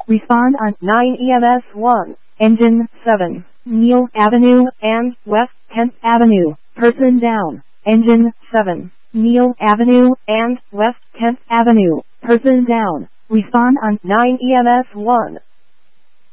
Respond on 9 EMS 1. Engine 7. Neal Avenue and West 10th Avenue. Person down. Engine 7. Neal Avenue and West 10th Avenue. Person down. Respond on 9 EMS 1.